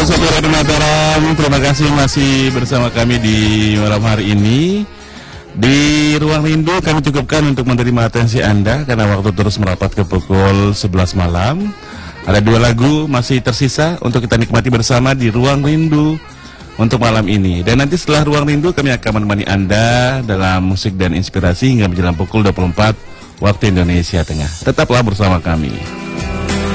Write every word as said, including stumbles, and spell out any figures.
Sobat Radio Mataram, terima kasih masih bersama kami di malam hari ini. Di Ruang Rindu kami cukupkan untuk menerima atensi Anda karena waktu terus merapat ke pukul sebelas malam. Ada dua lagu masih tersisa untuk kita nikmati bersama di Ruang Rindu untuk malam ini. Dan nanti setelah Ruang Rindu kami akan menemani Anda dalam musik dan inspirasi hingga menjelang pukul dua puluh empat waktu Indonesia Tengah. Tetaplah bersama kami.